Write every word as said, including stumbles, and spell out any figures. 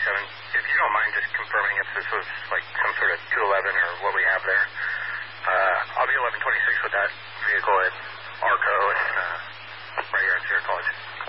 twenty-seven. If you don't mind just confirming if this was like some sort of two eleven or what we have there. Uh, I'll be eleven twenty-six with that vehicle at Arco and uh, right here at Sierra College.